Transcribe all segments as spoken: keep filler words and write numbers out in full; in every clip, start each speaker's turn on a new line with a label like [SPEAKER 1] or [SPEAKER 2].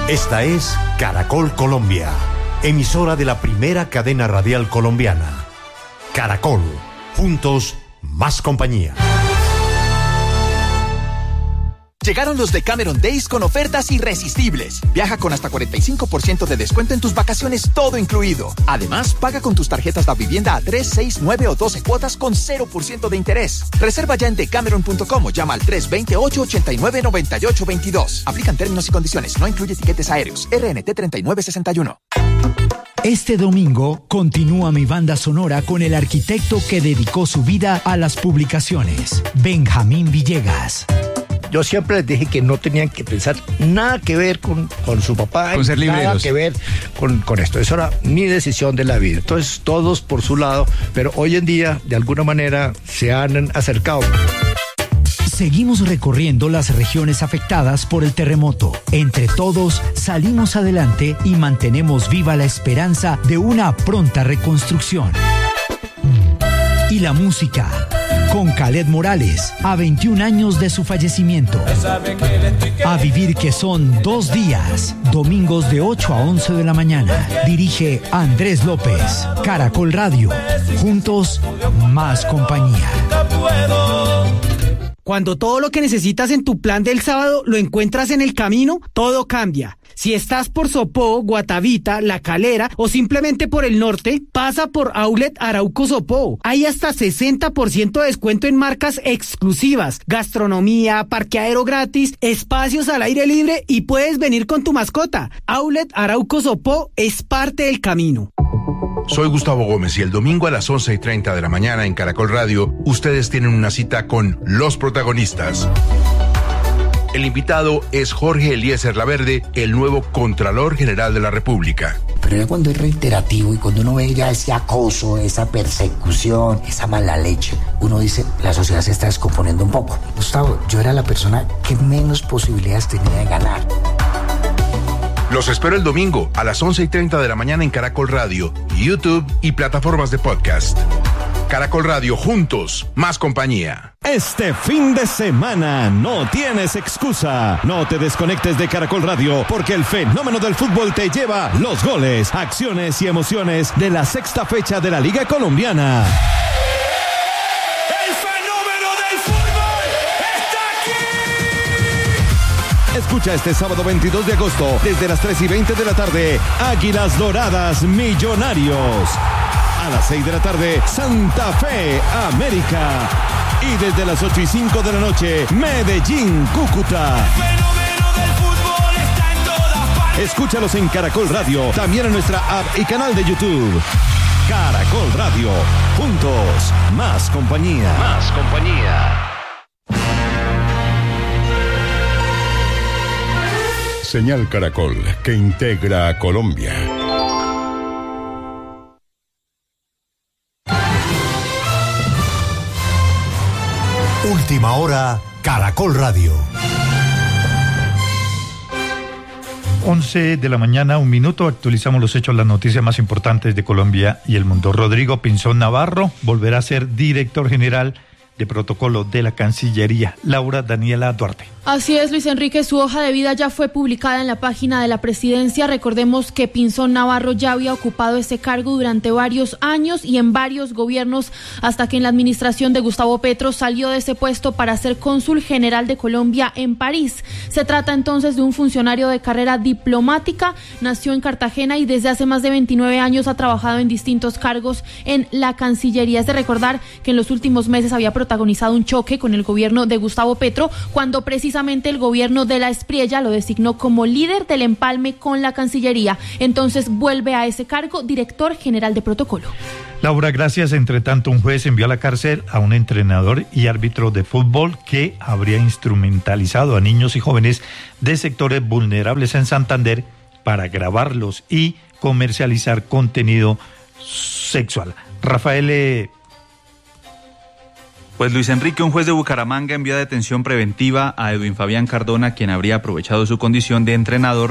[SPEAKER 1] Esta es Caracol Colombia, emisora de la primera cadena radial colombiana. Caracol, juntos, más compañía.
[SPEAKER 2] Llegaron los Decameron Days con ofertas irresistibles. Viaja con hasta cuarenta y cinco por ciento de descuento en tus vacaciones, todo incluido. Además, paga con tus tarjetas de vivienda a tres, seis, nueve o doce cuotas con cero por ciento de interés. Reserva ya en decameron punto com o llama al tres dos ocho, ocho nueve, nueve ocho dos dos. Aplican términos y condiciones. No incluye tiquetes aéreos. R N T treinta y nueve sesenta y uno.
[SPEAKER 3] Este domingo continúa mi banda sonora con el arquitecto que dedicó su vida a las publicaciones, Benjamín Villegas.
[SPEAKER 4] Yo siempre les dije que no tenían que pensar nada que ver con, con su papá,
[SPEAKER 5] con ser libreros,
[SPEAKER 4] nada que ver con, con esto. Eso era mi decisión de la vida. Entonces, todos por su lado, pero hoy en día, de alguna manera, se han acercado.
[SPEAKER 3] Seguimos recorriendo las regiones afectadas por el terremoto. Entre todos, salimos adelante y mantenemos viva la esperanza de una pronta reconstrucción. Y la música, con Khaled Morales, a veintiún años de su fallecimiento. A vivir, que son dos días, domingos de ocho a once de la mañana. Dirige Andrés López. Caracol Radio, juntos, más compañía.
[SPEAKER 6] Cuando todo lo que necesitas en tu plan del sábado lo encuentras en el camino, todo cambia. Si estás por Sopó, Guatavita, La Calera o simplemente por el norte, pasa por Outlet Arauco Sopó. Hay hasta sesenta por ciento de descuento en marcas exclusivas, gastronomía, parqueadero gratis, espacios al aire libre y puedes venir con tu mascota. Outlet Arauco Sopó es parte del camino.
[SPEAKER 7] Soy Gustavo Gómez y el domingo a las once y treinta de la mañana en Caracol Radio, ustedes tienen una cita con los protagonistas. El invitado es Jorge Eliezer Laverde, el nuevo Contralor General de la República.
[SPEAKER 8] Pero ya cuando es reiterativo y cuando uno ve ya ese acoso, esa persecución, esa mala leche, uno dice, la sociedad se está descomponiendo un poco. Gustavo, yo era la persona que menos posibilidades tenía de ganar.
[SPEAKER 7] Los espero el domingo a las once y treinta de la mañana en Caracol Radio, YouTube y plataformas de podcast. Caracol Radio, juntos, más compañía.
[SPEAKER 9] Este fin de semana no tienes excusa. No te desconectes de Caracol Radio porque el fenómeno del fútbol te lleva los goles, acciones y emociones de la sexta fecha de la Liga Colombiana. Escucha este sábado veintidós de agosto, desde las tres y veinte de la tarde, Águilas Doradas Millonarios. A las seis de la tarde, Santa Fe América. Y desde las ocho y cinco de la noche, Medellín Cúcuta. El fenómeno del fútbol está en todas partes. Escúchalos en Caracol Radio, también en nuestra app y canal de YouTube. Caracol Radio, juntos, más compañía.
[SPEAKER 10] Más compañía.
[SPEAKER 11] Señal Caracol, que integra a Colombia.
[SPEAKER 1] Última hora, Caracol Radio.
[SPEAKER 12] once de la mañana, un minuto, actualizamos los hechos, las noticias más importantes de Colombia y el mundo. Rodrigo Pinzón Navarro volverá a ser director general de protocolo de la Cancillería. Laura Daniela Duarte.
[SPEAKER 13] Así es, Luis Enrique, su hoja de vida ya fue publicada en la página de la presidencia. Recordemos que Pinzón Navarro ya había ocupado ese cargo durante varios años y en varios gobiernos, hasta que en la administración de Gustavo Petro salió de ese puesto para ser cónsul general de Colombia en París. Se trata entonces de un funcionario de carrera diplomática, nació en Cartagena y desde hace más de veintinueve años ha trabajado en distintos cargos en la Cancillería. Es de recordar que en los últimos meses había protagonizado un choque con el gobierno de Gustavo Petro, cuando precisamente el gobierno de la Espriella lo designó como líder del empalme con la Cancillería. Entonces vuelve a ese cargo director general de protocolo.
[SPEAKER 12] Laura, gracias. Entre tanto, un juez envió a la cárcel a un entrenador y árbitro de fútbol que habría instrumentalizado a niños y jóvenes de sectores vulnerables en Santander para grabarlos y comercializar contenido sexual. Rafael... Eh,
[SPEAKER 14] Pues Luis Enrique, un juez de Bucaramanga envió a detención preventiva a Edwin Fabián Cardona, quien habría aprovechado su condición de entrenador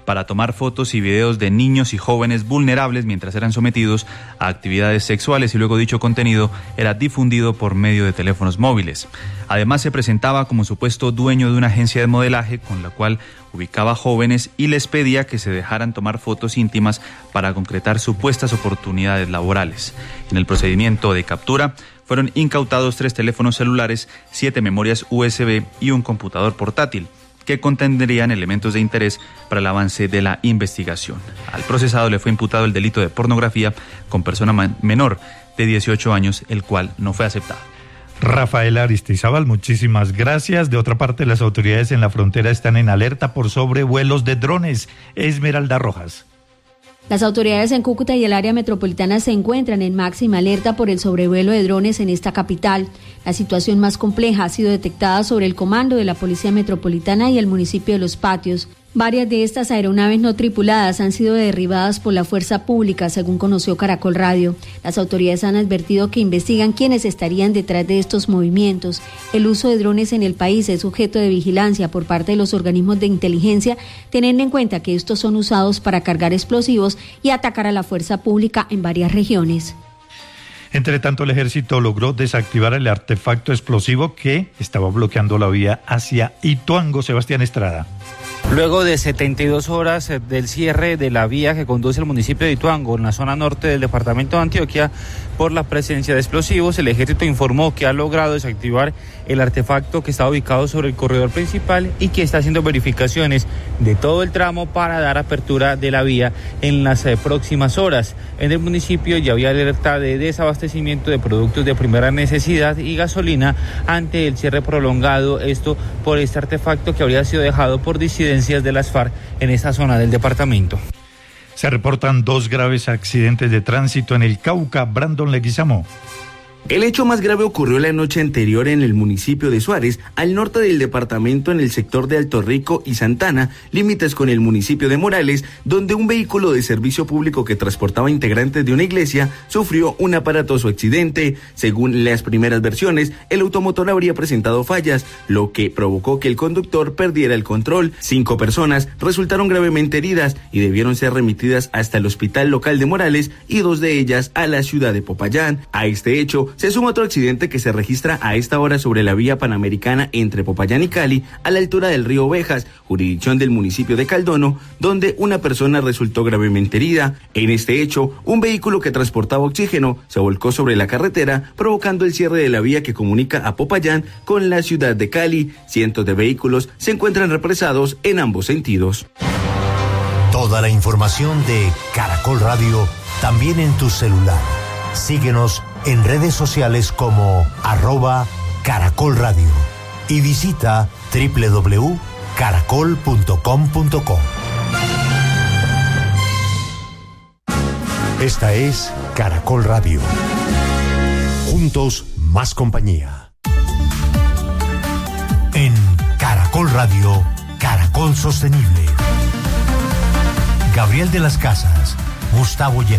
[SPEAKER 14] para tomar fotos y videos de niños y jóvenes vulnerables mientras eran sometidos a actividades sexuales, y luego dicho contenido era difundido por medio de teléfonos móviles. Además, se presentaba como supuesto dueño de una agencia de modelaje con la cual ubicaba jóvenes y les pedía que se dejaran tomar fotos íntimas para concretar supuestas oportunidades laborales. En el procedimiento de captura fueron incautados tres teléfonos celulares, siete memorias U S B y un computador portátil, que contendrían elementos de interés para el avance de la investigación. Al procesado le fue imputado el delito de pornografía con persona menor de dieciocho años, el cual no fue aceptado.
[SPEAKER 12] Rafael Aristizábal, muchísimas gracias. De otra parte, las autoridades en la frontera están en alerta por sobrevuelos de drones. Esmeralda Rojas.
[SPEAKER 5] Las autoridades en Cúcuta y el área metropolitana se encuentran en máxima alerta por el sobrevuelo de drones en esta capital. La situación más compleja ha sido detectada sobre el comando de la Policía Metropolitana y el municipio de Los Patios. Varias de estas aeronaves no tripuladas han sido derribadas por la fuerza pública, según conoció Caracol Radio. Las autoridades han advertido que investigan quiénes estarían detrás de estos movimientos. El uso de drones en el país es sujeto de vigilancia por parte de los organismos de inteligencia, teniendo en cuenta que estos son usados para cargar explosivos y atacar a la fuerza pública en varias regiones.
[SPEAKER 12] Entre tanto, el ejército logró desactivar el artefacto explosivo que estaba bloqueando la vía hacia Ituango. Sebastián Estrada.
[SPEAKER 10] Luego de setenta y dos horas del cierre de la vía que conduce al municipio de Ituango, en la zona norte del departamento de Antioquia, por la presencia de explosivos, el ejército informó que ha logrado desactivar el artefacto que está ubicado sobre el corredor principal y que está haciendo verificaciones de todo el tramo para dar apertura de la vía en las eh, próximas horas. En el municipio ya había alerta de desabastecimiento de productos de primera necesidad y gasolina ante el cierre prolongado, esto por este artefacto que habría sido dejado por disidencias de las FARC en esta zona del departamento.
[SPEAKER 12] Se reportan dos graves accidentes de tránsito en el Cauca. Brandon Leguizamo.
[SPEAKER 15] El hecho más grave ocurrió la noche anterior en el municipio de Suárez, al norte del departamento, en el sector de Alto Rico y Santana, límites con el municipio de Morales, donde un vehículo de servicio público que transportaba integrantes de una iglesia sufrió un aparatoso accidente. Según las primeras versiones, el automotor habría presentado fallas, lo que provocó que el conductor perdiera el control. Cinco personas resultaron gravemente heridas y debieron ser remitidas hasta el hospital local de Morales y dos de ellas a la ciudad de Popayán. A este hecho se suma otro accidente que se registra a esta hora sobre la vía panamericana entre Popayán y Cali, a la altura del río Ovejas, jurisdicción del municipio de Caldono, donde una persona resultó gravemente herida. En este hecho, un vehículo que transportaba oxígeno se volcó sobre la carretera, provocando el cierre de la vía que comunica a Popayán con la ciudad de Cali. Cientos de vehículos se encuentran represados en ambos sentidos.
[SPEAKER 1] Toda la información de Caracol Radio también en tu celular. Síguenos en redes sociales como arroba Caracol Radio y visita doble u doble u doble u punto caracol punto com punto co. Esta es Caracol Radio. Juntos, más compañía. En Caracol Radio, Caracol Sostenible. Gabriel de las Casas, Gustavo Yepes.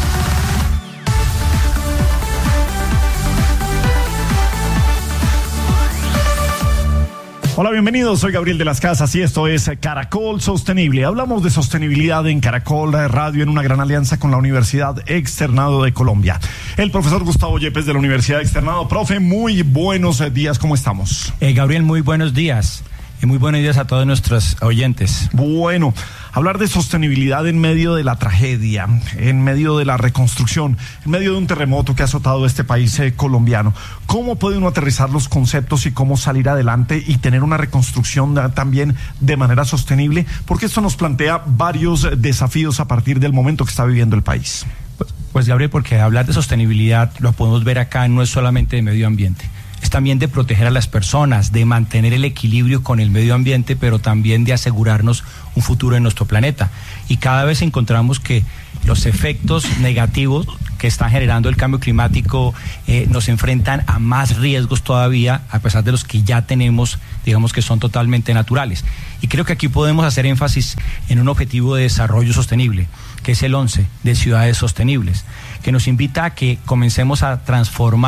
[SPEAKER 16] Hola, bienvenidos, soy Gabriel de las Casas y esto es Caracol Sostenible. Hablamos de sostenibilidad en Caracol Radio en una gran alianza con la Universidad Externado de Colombia. El profesor Gustavo Yepes de la Universidad Externado. Profe, muy buenos días, ¿cómo estamos?
[SPEAKER 17] Eh, Gabriel, muy buenos días. Y muy buenos días a todos nuestros oyentes.
[SPEAKER 16] Bueno, hablar de sostenibilidad en medio de la tragedia, en medio de la reconstrucción, en medio de un terremoto que ha azotado este país eh, colombiano. ¿Cómo puede uno aterrizar los conceptos y cómo salir adelante y tener una reconstrucción eh, también de manera sostenible? Porque esto nos plantea varios desafíos a partir del momento que está viviendo el país.
[SPEAKER 17] Pues, pues Gabriel, porque hablar de sostenibilidad, lo podemos ver acá, no es solamente de medio ambiente. Es también de proteger a las personas, de mantener el equilibrio con el medio ambiente, pero también de asegurarnos un futuro en nuestro planeta. Y cada vez encontramos que los efectos negativos que está generando el cambio climático eh, nos enfrentan a más riesgos todavía, a pesar de los que ya tenemos, digamos que son totalmente naturales. Y creo que aquí podemos hacer énfasis en un objetivo de desarrollo sostenible, que es el once de ciudades sostenibles, que nos invita a que comencemos a transformar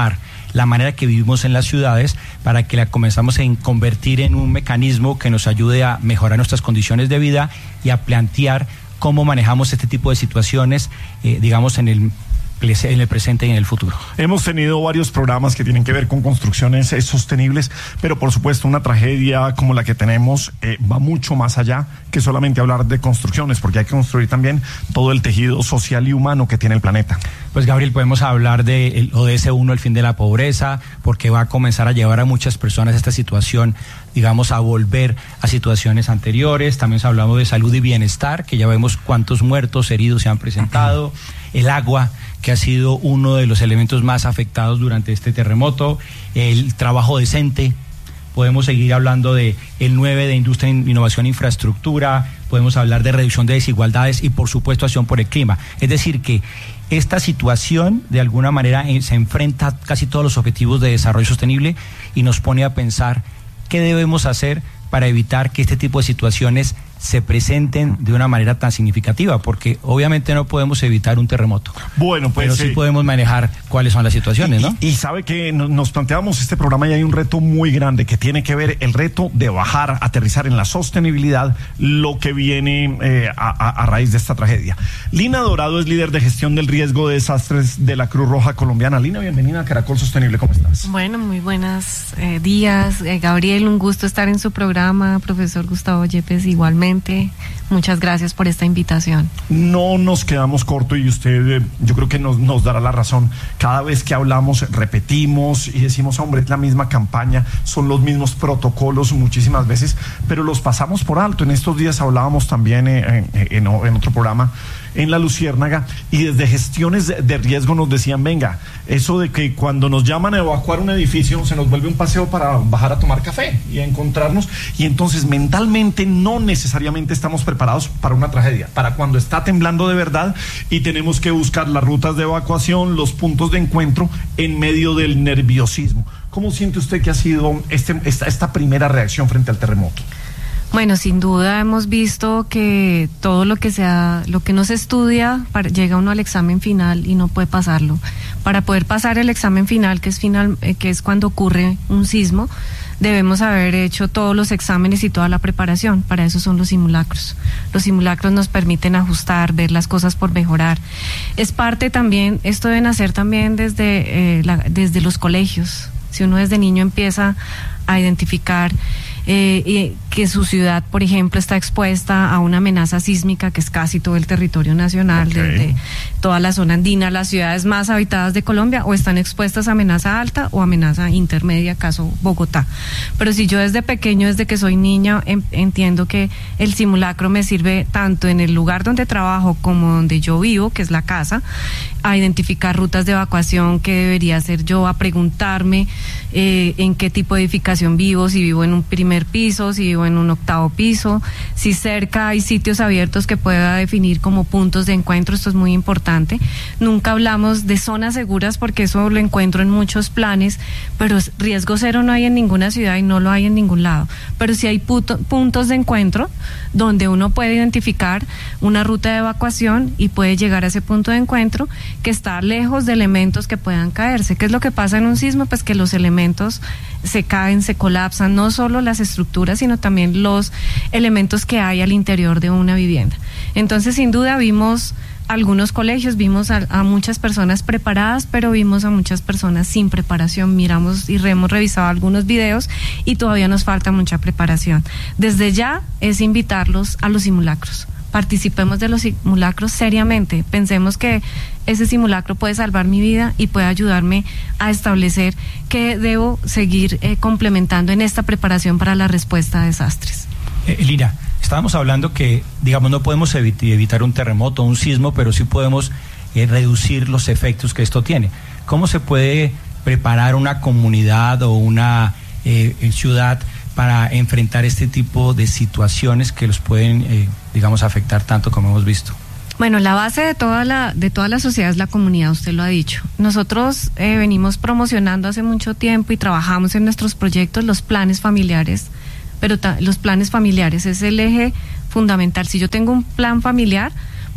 [SPEAKER 17] la manera que vivimos en las ciudades para que la comenzamos a convertir en un mecanismo que nos ayude a mejorar nuestras condiciones de vida y a plantear cómo manejamos este tipo de situaciones, eh, digamos, en el en el presente y en el futuro.
[SPEAKER 16] Hemos tenido varios programas que tienen que ver con construcciones eh, sostenibles, pero por supuesto una tragedia como la que tenemos eh, va mucho más allá que solamente hablar de construcciones, porque hay que construir también todo el tejido social y humano que tiene el planeta.
[SPEAKER 17] Pues Gabriel, podemos hablar del O D S uno, el fin de la pobreza, porque va a comenzar a llevar a muchas personas a esta situación, digamos, a volver a situaciones anteriores. También hablamos de salud y bienestar, que ya vemos cuántos muertos, heridos se han presentado. El agua, que ha sido uno de los elementos más afectados durante este terremoto. El trabajo decente. Podemos seguir hablando de el nueve de industria, innovación e infraestructura. Podemos hablar de reducción de desigualdades y, por supuesto, acción por el clima. Es decir, que esta situación, de alguna manera, se enfrenta a casi todos los objetivos de desarrollo sostenible y nos pone a pensar qué debemos hacer para evitar que este tipo de situaciones se presenten de una manera tan significativa, porque obviamente no podemos evitar un terremoto.
[SPEAKER 16] Bueno, pues
[SPEAKER 17] pero sí
[SPEAKER 16] eh,
[SPEAKER 17] podemos manejar cuáles son las situaciones,
[SPEAKER 16] y,
[SPEAKER 17] ¿no?
[SPEAKER 16] Y, y sabe que nos planteamos este programa y hay un reto muy grande que tiene que ver el reto de bajar, aterrizar en la sostenibilidad lo que viene eh, a, a, a raíz de esta tragedia. Lina Dorado es líder de gestión del riesgo de desastres de la Cruz Roja Colombiana. Lina, bienvenida a Caracol Sostenible, ¿cómo estás?
[SPEAKER 18] Bueno, muy buenos eh, días. Eh, Gabriel, un gusto estar en su programa. Profesor Gustavo Yepes, igualmente. Muchas gracias por esta invitación.
[SPEAKER 16] No nos quedamos cortos y usted, eh, yo creo que nos, nos dará la razón. Cada vez que hablamos, repetimos y decimos, hombre, es la misma campaña, son los mismos protocolos muchísimas veces, pero los pasamos por alto. En estos días hablábamos también eh, en, en, en otro programa, en La Luciérnaga, y desde gestiones de, de riesgo nos decían, venga, eso de que cuando nos llaman a evacuar un edificio se nos vuelve un paseo para bajar a tomar café y a encontrarnos, y entonces mentalmente no necesariamente estamos preparados para una tragedia, para cuando está temblando de verdad y tenemos que buscar las rutas de evacuación, los puntos de encuentro en medio del nerviosismo. ¿Cómo siente usted que ha sido este, esta, esta primera reacción frente al terremoto?
[SPEAKER 18] Bueno, sin duda hemos visto que todo lo que sea, lo que no se estudia, para, llega uno al examen final y no puede pasarlo. Para poder pasar el examen final, que es final, eh, que es cuando ocurre un sismo, debemos haber hecho todos los exámenes y toda la preparación. Para eso son los simulacros. Los simulacros nos permiten ajustar, ver las cosas por mejorar. Es parte también, esto debe nacer también desde, eh, la, desde los colegios. Si uno desde niño empieza a identificar Eh, y que su ciudad, por ejemplo, está expuesta a una amenaza sísmica que es casi todo el territorio nacional, okay, desde toda la zona andina, las ciudades más habitadas de Colombia, o están expuestas a amenaza alta o amenaza intermedia, caso Bogotá. Pero si yo desde pequeño, desde que soy niña, em, entiendo que el simulacro me sirve tanto en el lugar donde trabajo como donde yo vivo, que es la casa, a identificar rutas de evacuación, qué debería hacer yo, a preguntarme eh, en qué tipo de edificación vivo, si vivo en un primer piso, si vivo en un octavo piso, si cerca hay sitios abiertos que pueda definir como puntos de encuentro. Esto es muy importante. Nunca hablamos de zonas seguras porque eso lo encuentro en muchos planes, pero riesgo cero no hay en ninguna ciudad y no lo hay en ningún lado. Pero sí hay puto, puntos de encuentro donde uno puede identificar una ruta de evacuación y puede llegar a ese punto de encuentro que está lejos de elementos que puedan caerse. ¿Qué es lo que pasa en un sismo? Pues que los elementos se caen, se colapsan, no solo las estructuras, sino también los elementos que hay al interior de una vivienda. Entonces, sin duda, vimos algunos colegios, vimos a, a muchas personas preparadas, pero vimos a muchas personas sin preparación. Miramos y hemos revisado algunos videos y todavía nos falta mucha preparación. Desde ya es invitarlos a los simulacros. Participemos de los simulacros seriamente, pensemos que ese simulacro puede salvar mi vida y puede ayudarme a establecer qué debo seguir eh, complementando en esta preparación para la respuesta a desastres.
[SPEAKER 17] Eh, Lina, estábamos hablando que, digamos, no podemos evit- evitar un terremoto, un sismo, pero sí podemos eh, reducir los efectos que esto tiene. ¿Cómo se puede preparar una comunidad o una eh, ciudad para enfrentar este tipo de situaciones que los pueden, eh, digamos, afectar tanto como hemos visto?
[SPEAKER 18] Bueno, la base de toda la de toda la sociedad es la comunidad, usted lo ha dicho. Nosotros eh, venimos promocionando hace mucho tiempo y trabajamos en nuestros proyectos los planes familiares, pero ta- los planes familiares es el eje fundamental. Si yo tengo un plan familiar,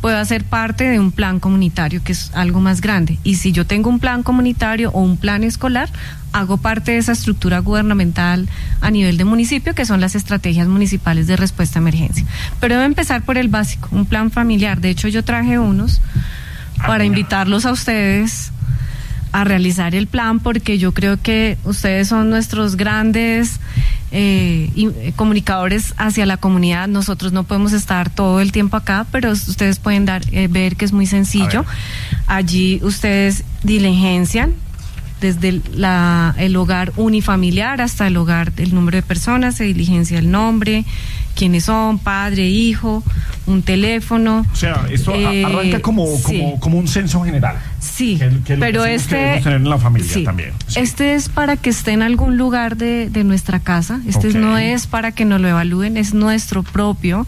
[SPEAKER 18] puedo hacer parte de un plan comunitario, que es algo más grande. Y si yo tengo un plan comunitario o un plan escolar, hago parte de esa estructura gubernamental a nivel de municipio, que son las estrategias municipales de respuesta a emergencia. Pero debo empezar por el básico, un plan familiar. De hecho, yo traje unos para invitarlos a ustedes a realizar el plan, porque yo creo que ustedes son nuestros grandes eh, y, eh, comunicadores hacia la comunidad. Nosotros no podemos estar todo el tiempo acá, pero ustedes pueden dar eh, ver que es muy sencillo. Allí ustedes diligencian desde la, el hogar unifamiliar hasta el hogar del número de personas, se diligencia el nombre, quiénes son, padre, hijo, un teléfono.
[SPEAKER 16] O sea, esto eh, arranca como, como,
[SPEAKER 18] sí.
[SPEAKER 16] como un censo general.
[SPEAKER 18] Sí,
[SPEAKER 16] que, que
[SPEAKER 18] pero este...
[SPEAKER 16] que tener en la familia
[SPEAKER 18] sí,
[SPEAKER 16] también. Sí.
[SPEAKER 18] Este es para que esté en algún lugar de, de nuestra casa. Este okay. no es para que nos lo evalúen, es nuestro propio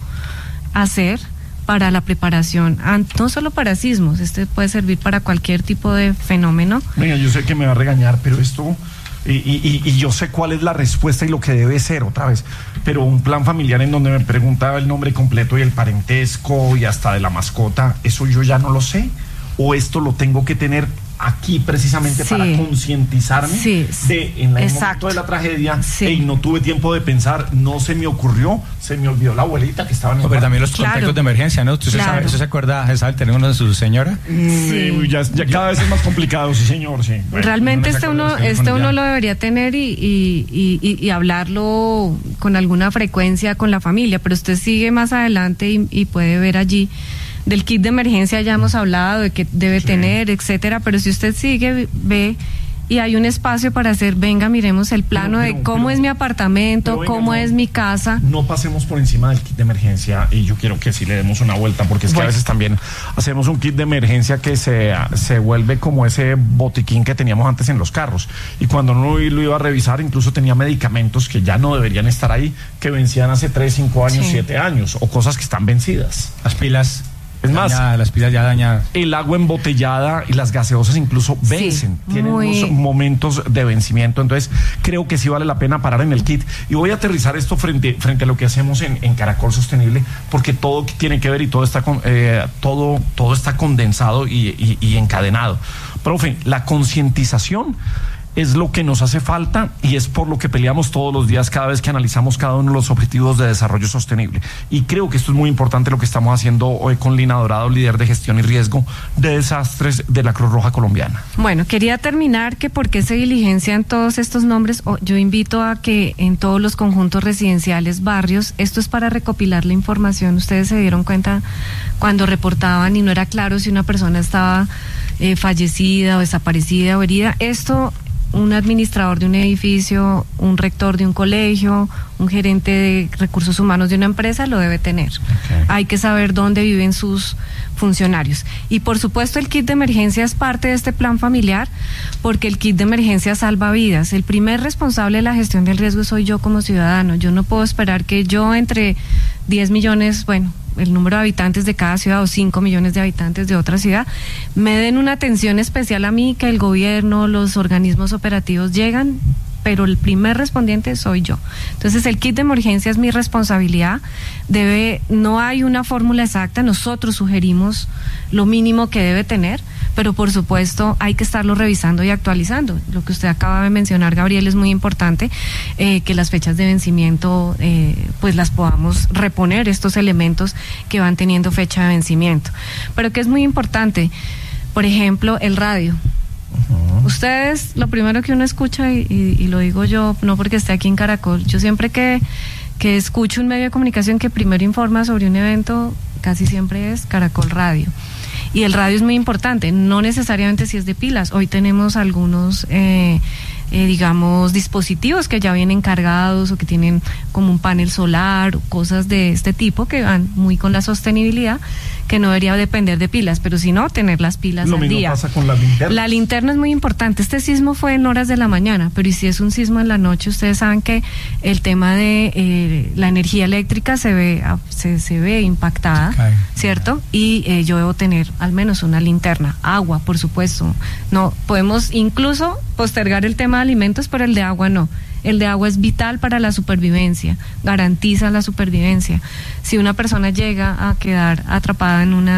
[SPEAKER 18] hacer para la preparación, no solo para sismos, este puede servir para cualquier tipo de fenómeno.
[SPEAKER 16] Venga, yo sé que me va a regañar, pero esto... Y, y, y yo sé cuál es la respuesta y lo que debe ser otra vez, pero un plan familiar en donde me preguntaba el nombre completo y el parentesco y hasta de la mascota, ¿eso yo ya no lo sé? ¿O esto lo tengo que tener aquí precisamente sí. para concientizarme
[SPEAKER 18] sí.
[SPEAKER 16] de en el momento de la tragedia? Sí. Hey, no tuve tiempo de pensar, no se me ocurrió, se me olvidó la abuelita que estaba en el...
[SPEAKER 17] No, pero también los claro. contactos de emergencia, ¿no? ¿Usted claro. sabe, ¿usted se acuerda, se sabe el teléfono de su señora?
[SPEAKER 16] Sí. Mm, ya, ya cada vez es más complicado, sí señor, sí.
[SPEAKER 18] Bueno, Realmente este uno, este uno lo debería tener y, y, y, y, y hablarlo con alguna frecuencia con la familia, pero usted sigue más adelante y, y puede ver allí. Del kit de emergencia ya hemos hablado de que debe sí. tener, etcétera, pero si usted sigue, ve y hay un espacio para hacer, venga, miremos el plano pero, pero, de cómo pero, es mi apartamento, venga, cómo no, es mi casa.
[SPEAKER 16] No pasemos por encima del kit de emergencia y yo quiero que sí le demos una vuelta, porque es bueno. que a veces también hacemos un kit de emergencia que se, se vuelve como ese botiquín que teníamos antes en los carros, y cuando uno lo iba a revisar incluso tenía medicamentos que ya no deberían estar ahí, que vencían hace tres, cinco años, sí. siete años, o cosas que están vencidas.
[SPEAKER 17] Las pilas...
[SPEAKER 16] Es más,
[SPEAKER 17] dañada, las pilas ya dañadas.
[SPEAKER 16] El agua embotellada y las gaseosas incluso vencen, sí, tienen muy... unos momentos de vencimiento. Entonces creo que sí vale la pena parar en el kit. Y voy a aterrizar esto frente, frente a lo que hacemos en, en Caracol Sostenible, porque todo tiene que ver y todo está, con, eh, todo, todo está condensado y, y, y encadenado. Profe, la concientización es lo que nos hace falta y es por lo que peleamos todos los días cada vez que analizamos cada uno de los objetivos de desarrollo sostenible. Y creo que esto es muy importante lo que estamos haciendo hoy con Lina Dorado, líder de gestión y riesgo de desastres de la Cruz Roja Colombiana.
[SPEAKER 18] Bueno, quería terminar que por qué se diligencian todos estos nombres. Yo invito a que en todos los conjuntos residenciales, barrios, esto es para recopilar la información. Ustedes se dieron cuenta cuando reportaban y no era claro si una persona estaba eh, fallecida o desaparecida o herida. Esto... un administrador de un edificio, un rector de un colegio, un gerente de recursos humanos de una empresa lo debe tener. Okay. Hay que saber dónde viven sus funcionarios. Y por supuesto el kit de emergencia es parte de este plan familiar, porque el kit de emergencia salva vidas. El primer responsable de la gestión del riesgo soy yo como ciudadano. Yo no puedo esperar que yo entre diez millones, bueno, el número de habitantes de cada ciudad o cinco millones de habitantes de otra ciudad, me den una atención especial a mí, que el gobierno, los organismos operativos llegan, pero el primer respondiente soy yo. Entonces el kit de emergencia es mi responsabilidad. Debe, no hay una fórmula exacta, nosotros sugerimos lo mínimo que debe tener, pero por supuesto hay que estarlo revisando y actualizando. Lo que usted acaba de mencionar, Gabriel, es muy importante, eh, que las fechas de vencimiento eh, pues las podamos reponer, estos elementos que van teniendo fecha de vencimiento. Pero que es muy importante, por ejemplo, el radio. Uh-huh. Ustedes, lo primero que uno escucha, y, y, y lo digo yo, no porque esté aquí en Caracol, yo siempre que, que escucho un medio de comunicación que primero informa sobre un evento, casi siempre es Caracol Radio. Y el radio es muy importante, no necesariamente si es de pilas. Hoy tenemos algunos, eh, eh, digamos, dispositivos que ya vienen cargados o que tienen como un panel solar, cosas de este tipo que van muy con la sostenibilidad, que no debería depender de pilas, pero si no, tener las pilas
[SPEAKER 16] Lo
[SPEAKER 18] al
[SPEAKER 16] mismo
[SPEAKER 18] día.
[SPEAKER 16] Pasa con la linterna.
[SPEAKER 18] La linterna es muy importante. Este sismo fue en horas de la mañana, pero y si es un sismo en la noche, ustedes saben que el tema de eh, la energía eléctrica se ve se, se ve impactada, okay. ¿cierto? Y eh, yo debo tener al menos una linterna, agua, por supuesto. No podemos incluso postergar el tema de alimentos, pero el de agua no. El de agua es vital para la supervivencia, garantiza la supervivencia. Si una persona llega a quedar atrapada en una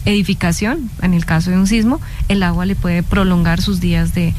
[SPEAKER 18] edificación, en el caso de un sismo, el agua le puede prolongar sus días de,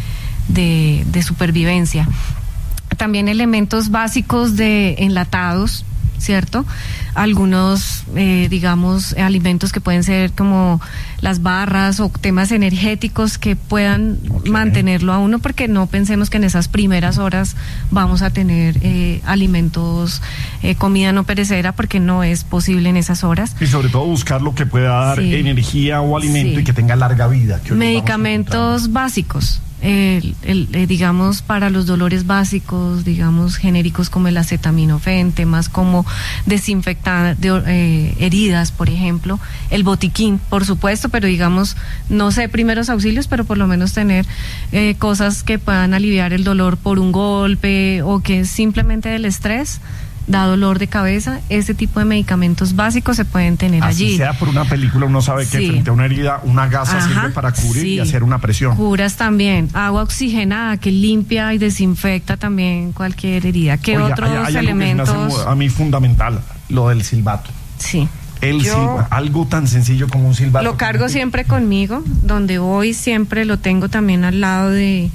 [SPEAKER 18] de, de supervivencia. También elementos básicos de enlatados, ¿cierto? Algunos, eh, digamos, alimentos que pueden ser como las barras o temas energéticos que puedan okay. mantenerlo a uno, porque no pensemos que en esas primeras horas vamos a tener eh, alimentos, eh, comida no perecedera, porque no es posible en esas horas.
[SPEAKER 16] Y sobre todo buscar lo que pueda dar
[SPEAKER 18] sí.
[SPEAKER 16] energía o alimento
[SPEAKER 18] sí.
[SPEAKER 16] y que tenga larga vida. Que
[SPEAKER 18] medicamentos básicos. El, el, eh, digamos, para los dolores básicos, digamos, genéricos como el acetaminofén, temas como desinfectar de, eh, heridas, por ejemplo, el botiquín, por supuesto, pero digamos, no sé primeros auxilios, pero por lo menos tener eh, cosas que puedan aliviar el dolor por un golpe o que simplemente el estrés da dolor de cabeza. Ese tipo de medicamentos básicos se pueden tener
[SPEAKER 16] Así
[SPEAKER 18] allí.
[SPEAKER 16] Sea por una película, uno sabe que
[SPEAKER 18] sí.
[SPEAKER 16] frente a una herida, una gasa
[SPEAKER 18] Ajá,
[SPEAKER 16] sirve para cubrir
[SPEAKER 18] sí.
[SPEAKER 16] y hacer una presión.
[SPEAKER 18] Curas también, agua oxigenada que limpia y desinfecta también cualquier herida. ¿Qué
[SPEAKER 16] Oiga,
[SPEAKER 18] otros
[SPEAKER 16] hay, hay
[SPEAKER 18] elementos?
[SPEAKER 16] Algo que se me hace a mí fundamental, lo del silbato.
[SPEAKER 18] Sí.
[SPEAKER 16] El
[SPEAKER 18] Yo
[SPEAKER 16] silbato, algo tan sencillo como un silbato.
[SPEAKER 18] Lo cargo siempre conmigo, donde voy siempre lo tengo también al lado de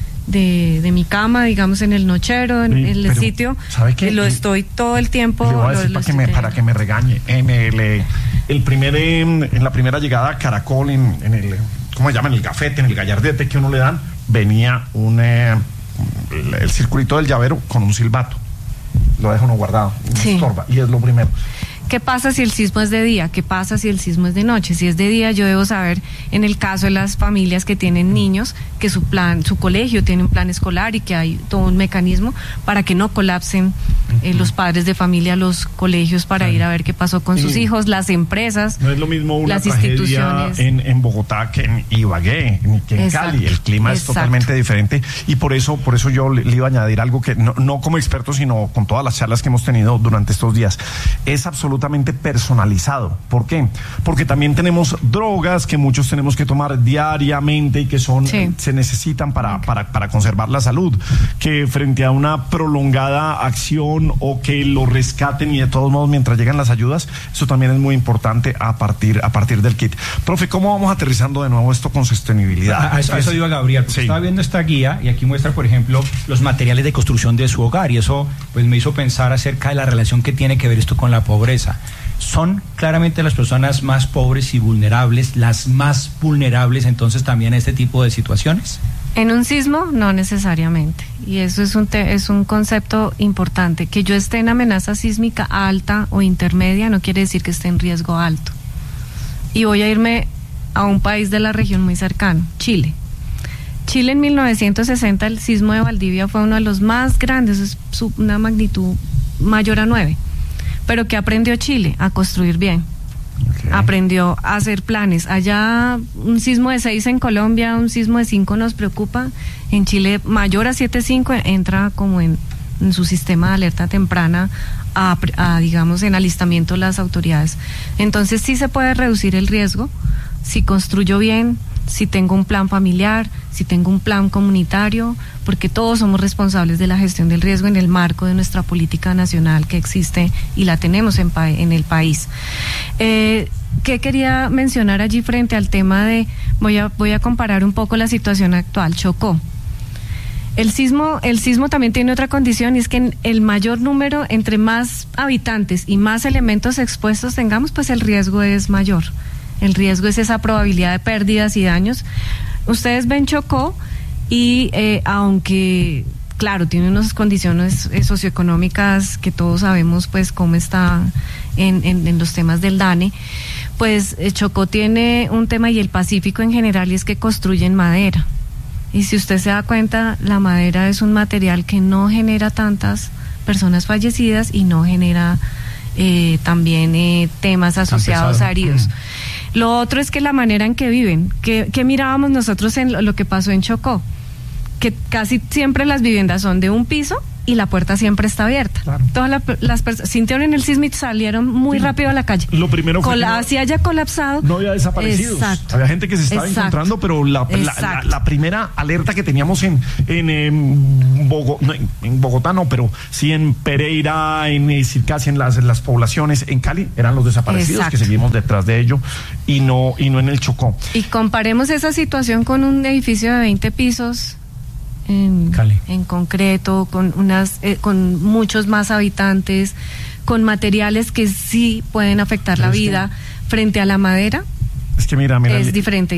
[SPEAKER 18] De, de mi cama, digamos, en el nochero, en,
[SPEAKER 16] sí,
[SPEAKER 18] en el sitio.
[SPEAKER 16] ¿Sabe qué?
[SPEAKER 18] Lo estoy todo el tiempo.
[SPEAKER 16] Le voy a decir
[SPEAKER 18] lo,
[SPEAKER 16] para,
[SPEAKER 18] lo
[SPEAKER 16] que me, para que me regañe. En el, eh, el primer, eh, en la primera llegada a Caracol, en, en el, ¿cómo se llama? En el gafete, en el gallardete que uno le dan, venía un, eh, el, el circulito del llavero con un silbato. Lo deja uno guardado, no
[SPEAKER 18] sí.
[SPEAKER 16] estorba, y es lo primero.
[SPEAKER 18] ¿Qué pasa si el sismo es de día? ¿Qué pasa si el sismo es de noche? Si es de día, yo debo saber, en el caso de las familias que tienen niños, que su plan, su colegio tiene un plan escolar y que hay todo un mecanismo para que no colapsen eh, los padres de familia los colegios para sí. ir a ver qué pasó con sí. sus hijos, las empresas,
[SPEAKER 16] no es lo mismo una
[SPEAKER 18] las
[SPEAKER 16] tragedia
[SPEAKER 18] instituciones
[SPEAKER 16] en, en Bogotá que en Ibagué, ni que en Exacto. Cali. El clima Exacto. es totalmente diferente y por eso, por eso yo le, le iba a añadir algo que no, no como experto, sino con todas las charlas que hemos tenido durante estos días. Es absolutamente personalizado. ¿Por qué? Porque también tenemos drogas que muchos tenemos que tomar diariamente y que son sí. se necesitan para, para, para conservar la salud, que frente a una prolongada acción o que lo rescaten y de todos modos mientras llegan las ayudas, eso también es muy importante a partir, a partir del kit. Profe, ¿cómo vamos aterrizando de nuevo esto con sostenibilidad?
[SPEAKER 17] A, a eso, a eso digo a Gabriel, porque sí. estaba viendo esta guía y aquí muestra, por ejemplo, los materiales de construcción de su hogar y eso pues me hizo pensar acerca de la relación que tiene que ver esto con la pobreza. Son claramente las personas más pobres y vulnerables, las más vulnerables entonces también a este tipo de situaciones.
[SPEAKER 18] En un sismo, no necesariamente. Y eso es un, te, es un concepto importante. Que yo esté en amenaza sísmica alta o intermedia no quiere decir que esté en riesgo alto. Y voy a irme a un país de la región muy cercano, Chile. Chile en mil novecientos sesenta, el sismo de Valdivia fue uno de los más grandes, es una magnitud mayor a nueve. Pero ¿qué aprendió Chile? A construir bien. Okay. Aprendió a hacer planes. Allá un sismo de seis en Colombia, un sismo de cinco nos preocupa. En Chile mayor a siete punto cinco entra como en, en su sistema de alerta temprana a, a, digamos, en alistamiento las autoridades. Entonces sí se puede reducir el riesgo si construyo bien, si tengo un plan familiar, si tengo un plan comunitario, porque todos somos responsables de la gestión del riesgo en el marco de nuestra política nacional que existe y la tenemos en, pa- en el país. Eh, ¿Qué quería mencionar allí frente al tema de, voy a, voy a comparar un poco la situación actual, Chocó? El sismo, el sismo también tiene otra condición y es que el mayor número, entre más habitantes y más elementos expuestos tengamos, pues el riesgo es mayor. El riesgo es esa probabilidad de pérdidas y daños. Ustedes ven Chocó y eh, aunque, claro, tiene unas condiciones eh, socioeconómicas que todos sabemos pues cómo está en, en, en los temas del DANE, pues eh, Chocó tiene un tema y el Pacífico en general y es que construyen madera. Y si usted se da cuenta, la madera es un material que no genera tantas personas fallecidas y no genera eh, también eh, temas asociados a heridos. Mm. Lo otro es que la manera en que viven, que, que mirábamos nosotros en lo, lo que pasó en Chocó, que casi siempre las viviendas son de un piso y la puerta siempre está abierta. Claro. Todas la, las personas sintieron en el sismo y salieron muy sí. rápido a la calle.
[SPEAKER 16] Lo primero fue
[SPEAKER 18] Cola,
[SPEAKER 16] que no,
[SPEAKER 18] así haya colapsado.
[SPEAKER 16] No había desaparecidos. Exacto. Había gente que se estaba Exacto. encontrando, pero la, la, la, la primera alerta que teníamos en, en, en, Bogo, no, en Bogotá, no, pero sí en Pereira, en Circasia, en las, en las poblaciones, en Cali, eran los desaparecidos Exacto. que seguimos detrás de ello y no, y no en el Chocó.
[SPEAKER 18] Y comparemos esa situación con un edificio de veinte pisos. En, Cali. en concreto, con unas, eh, con muchos más habitantes, con materiales que sí pueden afectar la vida frente a la madera.
[SPEAKER 16] Es que mira, mira,
[SPEAKER 18] es diferente.